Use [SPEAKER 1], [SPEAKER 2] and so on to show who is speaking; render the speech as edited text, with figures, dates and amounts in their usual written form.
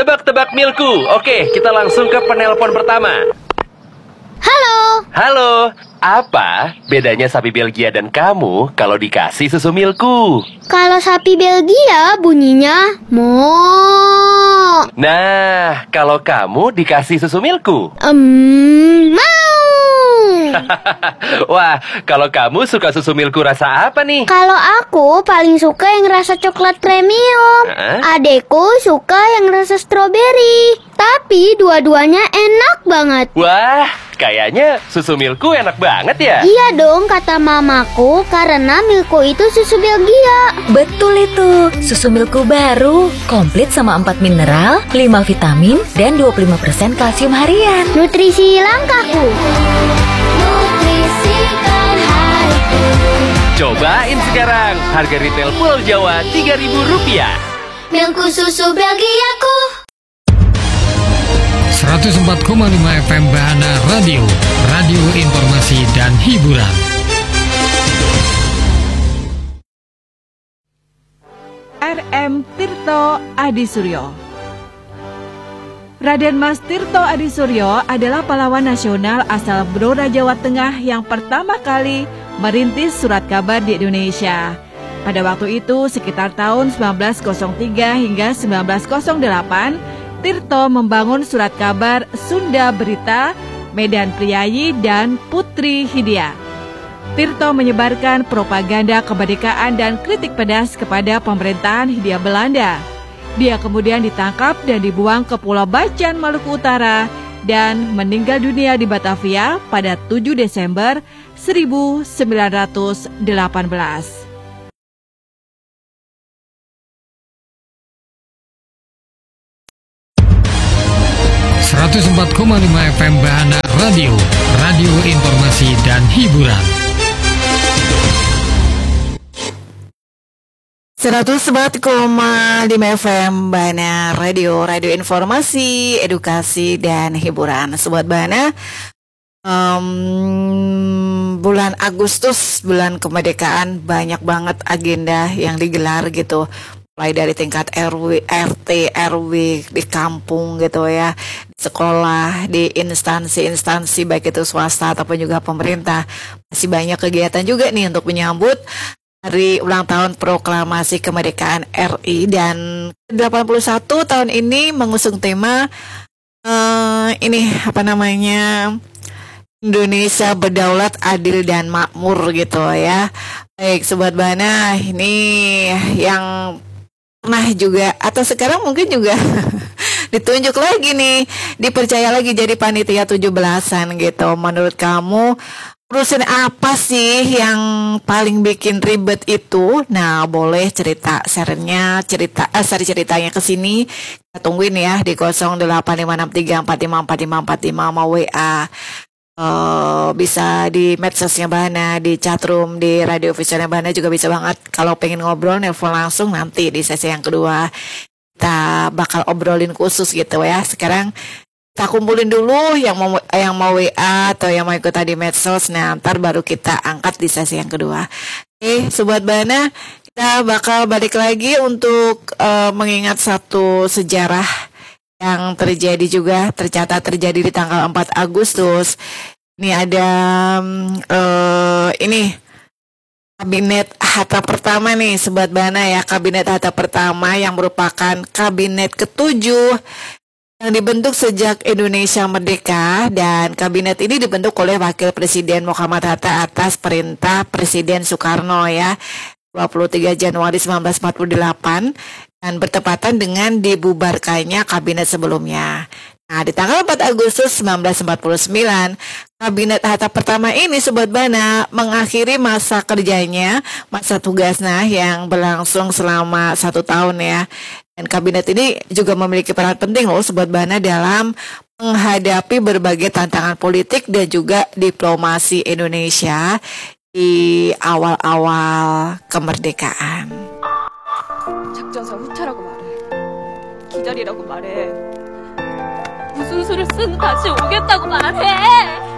[SPEAKER 1] Tebak-tebak Milku. Oke, kita langsung ke penelpon pertama.
[SPEAKER 2] Halo.
[SPEAKER 1] Halo, apa bedanya sapi Belgia dan kamu kalau dikasih susu Milku?
[SPEAKER 2] Kalau sapi Belgia bunyinya mo.
[SPEAKER 1] Nah, kalau kamu dikasih susu Milku?
[SPEAKER 2] Mau.
[SPEAKER 1] Wah, kalau kamu suka susu Milku rasa apa nih?
[SPEAKER 2] Kalau aku paling suka yang rasa coklat premium. Adekku suka yang rasa stroberi. Tapi dua-duanya enak banget.
[SPEAKER 1] Wah, kayaknya susu Milku enak banget ya?
[SPEAKER 2] Iya dong, kata mamaku, karena Milku itu susu Belgia.
[SPEAKER 3] Betul itu, susu Milku baru, komplit sama 4 mineral, 5 vitamin, dan 25% kalsium harian.
[SPEAKER 2] Nutrisi langkaku. Nutrisikan hariku.
[SPEAKER 1] Cobain sekarang, harga retail Pulau Jawa Rp3.000.
[SPEAKER 2] Milku susu Belgiaku.
[SPEAKER 4] 104,5 FM Bahana Radio, radio informasi dan hiburan.
[SPEAKER 5] RM Tirto Adisuryo. Raden Mas Tirto Adisuryo adalah pahlawan nasional asal Blora, Jawa Tengah yang pertama kali merintis surat kabar di Indonesia. Pada waktu itu sekitar tahun 1903 hingga 1908, Tirto membangun surat kabar Sunda Berita, Medan Priayi, dan Putri Hidia. Tirto menyebarkan propaganda kemerdekaan dan kritik pedas kepada pemerintahan Hindia Belanda. Dia kemudian ditangkap dan dibuang ke Pulau Bacan, Maluku Utara, dan meninggal dunia di Batavia pada 7 Desember 1918.
[SPEAKER 4] 104,5 FM Bahana Radio, radio informasi dan hiburan.
[SPEAKER 6] 104,5 FM Bahana Radio, radio informasi, edukasi, dan hiburan. Sobat Bahana, bulan Agustus, bulan kemerdekaan, banyak banget agenda yang digelar gitu. Mulai dari tingkat RW, RT, RW, di kampung gitu ya, di sekolah, di instansi-instansi baik itu swasta ataupun juga pemerintah. Masih banyak kegiatan juga nih untuk menyambut hari ulang tahun proklamasi kemerdekaan RI, dan 81 tahun ini mengusung tema Indonesia berdaulat, adil, dan makmur gitu ya. Baik Sobat Bahana, ini yang pernah juga atau sekarang mungkin juga ditunjuk lagi nih, dipercaya lagi jadi panitia 17-an gitu. Menurut kamu urusan apa sih yang paling bikin ribet itu? Nah, boleh cerita sharingnya, ceritanya ke sini. Kita tungguin ya di 085634545545 mau WA. Bisa di medsosnya Bahana, di chatroom, di radio visualnya Bahana juga bisa banget. Kalau pengen ngobrol, nelfon langsung nanti di sesi yang kedua. Kita bakal obrolin khusus gitu ya. Sekarang kita kumpulin dulu yang mau WA atau yang mau ikut di medsos. Nah, ntar baru kita angkat di sesi yang kedua. Oke, Sobat Bahana, kita bakal balik lagi untuk mengingat satu sejarah yang tercatat terjadi di tanggal 4 Agustus. Ini ada Kabinet Hatta pertama nih Sobat Bahana ya. Kabinet Hatta pertama yang merupakan kabinet ketujuh yang dibentuk sejak Indonesia merdeka, dan kabinet ini dibentuk oleh Wakil Presiden Muhammad Hatta atas perintah Presiden Soekarno ya, 23 Januari 1948, dan bertepatan dengan dibubarkannya kabinet sebelumnya. Nah, di tanggal 4 Agustus 1949, Kabinet Hatta pertama ini Sobat Bahana mengakhiri masa kerjanya, masa tugasnya yang berlangsung selama 1 tahun ya. Dan kabinet ini juga memiliki peran penting loh Sobat Bahana dalam menghadapi berbagai tantangan politik dan juga diplomasi Indonesia di awal-awal kemerdekaan.
[SPEAKER 7] 작전사 후퇴라고 말해. 기다리라고 말해. 무슨 수를 쓴 다시 오겠다고 말해.